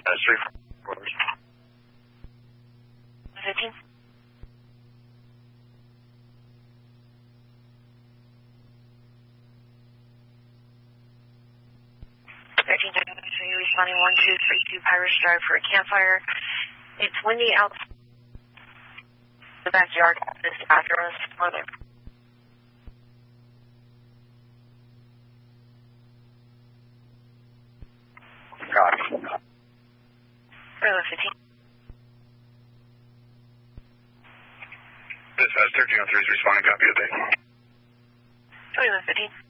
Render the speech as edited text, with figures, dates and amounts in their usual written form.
That's 3 15. 13, so you're responding 1232 Pirates Drive for a campfire. It's windy out the backyard. This bathroom is weather. Copy. Bravo 15. Dispatch 1303 is responding. Copy update. 2115.